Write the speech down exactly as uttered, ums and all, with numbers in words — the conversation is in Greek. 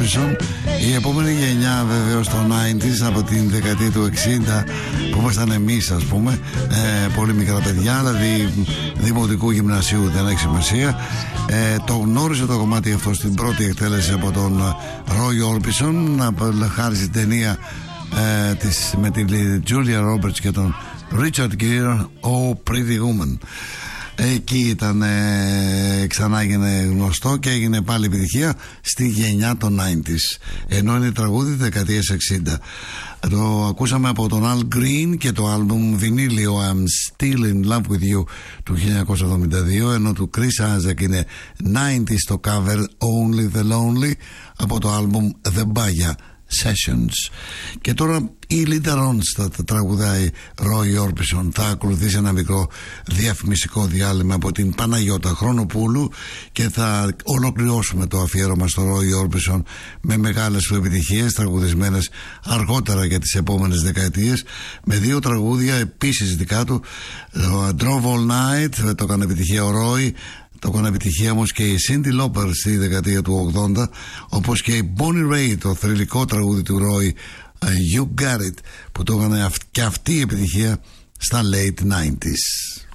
Orbison. Η επόμενη γενιά βεβαίως το ενενήντα από την δεκαετία του εξήντα που ήμασταν εμείς, ας πούμε, ε, πολύ μικρά παιδιά, δηλαδή δημοτικού γυμνασίου, δεν έχει σημασία. Ε, το γνώριζε το κομμάτι αυτό στην πρώτη εκτέλεση από τον Roy Orbison, χάρη στην ταινία ε, της, με την Julia Roberts και τον Richard Gere, Oh Pretty Woman. Εκεί ήταν, ε, ξανά έγινε γνωστό και έγινε πάλι επιτυχία στη γενιά των ενενήντα, ενώ είναι τραγούδι δεκαετίας εξήντα. Το ακούσαμε από τον Al Green και το άλμπουμ βινίλιο I'm Still In Love With You του χίλια εννιακόσια εβδομήντα δύο, ενώ του Chris Isaac είναι ενενήντα το cover Only The Lonely από το άλμπουμ The Baya Sessions. Και τώρα η Linda Ronstadt τραγουδάει Roy Orbison. Θα ακολουθήσει ένα μικρό διαφημιστικό διάλειμμα από την Παναγιώτα Χρονοπούλου και θα ολοκληρώσουμε το αφιέρωμα στο Roy Orbison με μεγάλες του επιτυχίες τραγουδισμένες αργότερα για τις επόμενες δεκαετίες, με δύο τραγούδια επίσης δικά του. Το Drove All Night το έκανε επιτυχία ο Roy, το έκανε επιτυχία όμως και η Cyndi Lauper στη δεκαετία του ογδόντα, όπως και η Bonnie Raitt, το θρυλικό τραγούδι του Roy, You Got It, που το έκανε και αυτή η επιτυχία στα late ενενήντα.